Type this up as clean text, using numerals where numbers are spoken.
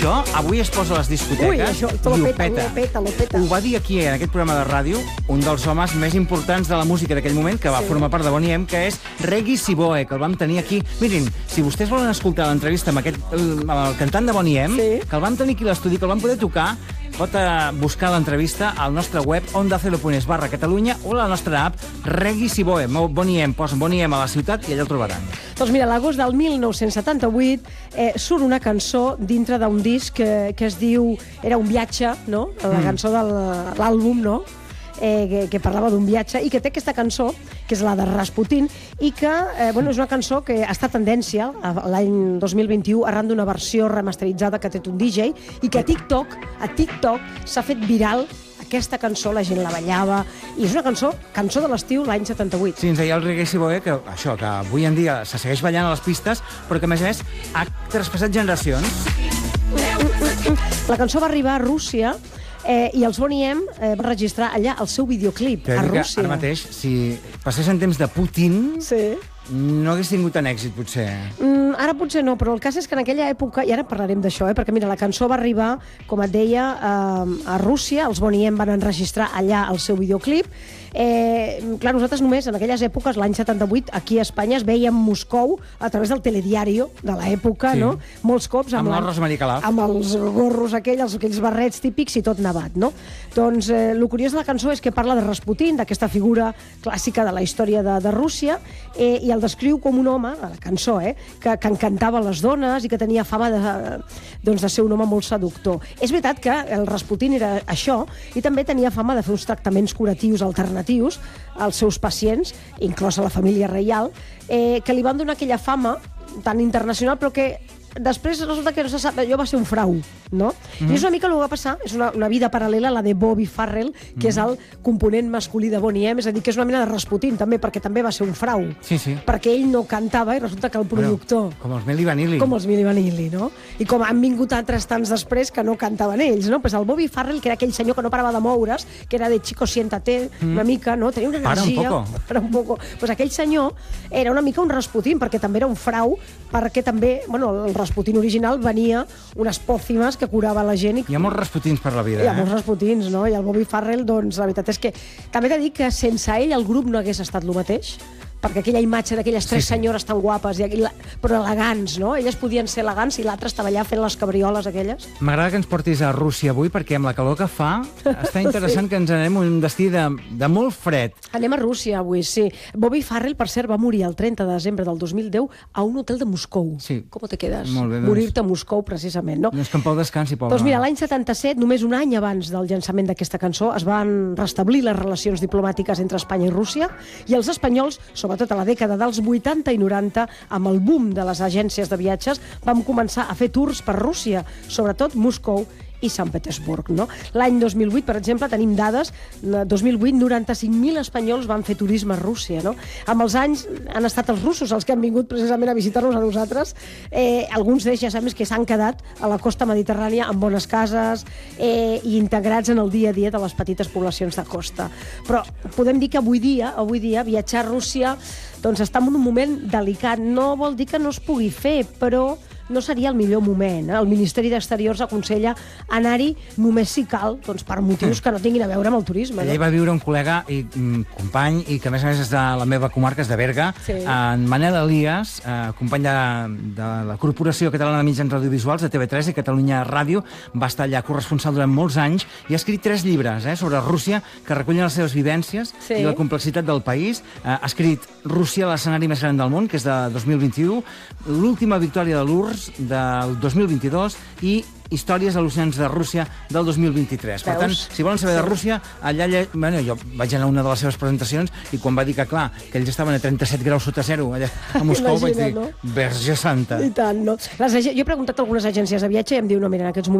això avui es posa a les discoteques i ho peta. Ho va dir aquí, en aquest programa de ràdio, un dels homes més importants de la música d'aquell moment, que va formar part de Boney M, que és Reggie Siboe, que el vam tenir aquí. Mirin, si vostès volen escoltar l'entrevista amb el cantant de Boney M, que el vam tenir aquí a l'estudi, que el vam poder tocar, pot buscar l'entrevista al nostre web ondacero.es/Catalunya o a la nostra app Reggie Siboe. Boney M, posen Boney M a la ciutat i allà el trobaran. Doncs mira, l'agost del 1978 surt una cançó dintre d'un disc que es diu... Era un viatge, no? La cançó de l'àlbum, no? Que parlava d'un viatge i que té aquesta cançó, que és la de Rasputin, i que és una cançó que està tendència l'any 2021 arran d'una versió remasteritzada que ha tret un DJ i que a TikTok s'ha fet viral. Aquesta cançó la gent la ballava i és una cançó de l'estiu l'any 78. Sí, ens deia el Reggie Siboe que avui en dia se segueix ballant a les pistes, però que a més a més ha traspassat generacions. La cançó va arribar a Rússia i els Boney M van registrar allà el seu videoclip a Rússia. Ara mateix, si passessin temps de Putin, no hagués tingut tant èxit, potser. Ara potser no, però el cas és que en aquella època, i ara parlarem d'això, perquè mira, la cançó va arribar, com et deia, a Rússia, els Boney M van enregistrar allà el seu videoclip. Clar, nosaltres només, en aquelles èpoques, l'any 78, aquí a Espanya es veia Moscou a través del telediario de l'època, no? Molts cops amb la Rosemary Calaf. Amb els gorros aquells barrets típics i tot nevat, no? Doncs el curiós de la cançó és que parla de Rasputin, d'aquesta figura clàssica de la història de Rússia, i el descriu com un home, a la cançó, que encantava les dones i que tenia fama de ser un home molt seductor. És veritat que el Rasputin era això i també tenia fama de fer uns tractaments curatius alternatius als seus pacients, inclosa la família reial, que li van donar aquella fama tan internacional, però que després resulta que no se sap, allò va ser un frau, no? I és una mica el que va passar, és una vida paral·lela, la de Bobby Farrell, que és el component masculí de Boney M, és a dir, que és una mena de Rasputin, també, perquè també va ser un frau. Perquè ell no cantava i resulta que el productor... Com els Milli Vanilli. Com els Milli Vanilli, no? I com han vingut altres tants després que no cantaven ells, no? Pues el Bobby Farrell, que era aquell senyor que no parava de moure's, que era de chico, siéntate, una mica, no? Tenia una energia... Para un poco. Pues aquell senyor era una mica un Rasputin, perquè també era un frau, perquè també, el Rasputin original venia unes pòcimes que curava la gent. Hi ha molts Rasputins per la vida, Hi ha molts Rasputins, no? I el Bobby Farrell, doncs, la veritat és que també t'he de dir que sense ell el grup no hagués estat el mateix, perquè aquella imatge d'aquelles tres senyores tan guapes, però elegants, no? Elles podien ser elegants i l'altre estava allà fent les cabrioles aquelles. M'agrada que ens portis a Rússia avui, perquè amb la calor que fa està interessant que ens anem un destí de molt fred. Anem a Rússia avui, sí. Bobby Farrell, per cert, va morir el 30 de desembre del 2010 a un hotel de Moscou. Sí. Com te quedes? Molt bé, Morir-te a Moscou, precisament, no? No és que en pau descansi, pobre. Doncs mira, l'any 77, només un any abans del llançament d'aquesta cançó, es van restablir les relacions diplomàtiques entre Espanya i Rússia, i els espanyols, sobretot a la dècada dels 80 i 90, amb el boom de les agències de viatges, vam començar a fer tours per Rússia, sobretot Moscou i Sant Petersburg, no? L'any 2008, per exemple, tenim dades, 2008, 95.000 espanyols van fer turisme a Rússia, no? Amb els anys han estat els russos els que han vingut precisament a visitar-nos a nosaltres. Alguns d'ells, ja saps, que s'han quedat a la costa mediterrània amb bones cases i integrats en el dia a dia de les petites poblacions de costa. Però podem dir que avui dia viatjar a Rússia doncs està en un moment delicat. No vol dir que no es pugui fer, però no seria el millor moment. El Ministeri d'Exteriors aconsella anar-hi només si cal, doncs per motius que no tinguin a veure amb el turisme. Allà hi va viure un col·lega i company, i que a més és de la meva comarca, és de Berga, en Manel Elias, company de la Corporació Catalana de Mitjans Audiovisuals, de TV3 i Catalunya Ràdio, va estar allà corresponsal durant molts anys i ha escrit 3 llibres sobre Rússia que recullen les seves vivències i la complexitat del país. Ha escrit Rússia, l'escenari més gran del món, que és de 2021, l'última victòria de l'URSS del 2022 i històries al·lucinants de Rússia del 2023. Per tant, si volen saber de Rússia, allà... jo vaig anar a una de les seves presentacions i quan va dir que, clar, que ells estaven a 37 graus sota zero allà a Moscou, vaig dir, Verge Santa. I tant, no? Jo he preguntat a algunes agències de viatge i em diuen, no, mira, en aquests moments